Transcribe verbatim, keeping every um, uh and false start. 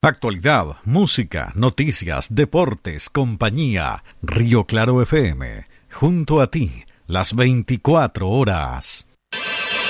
Actualidad, música, noticias, deportes, compañía. Río Claro F M, junto a ti, las veinticuatro horas.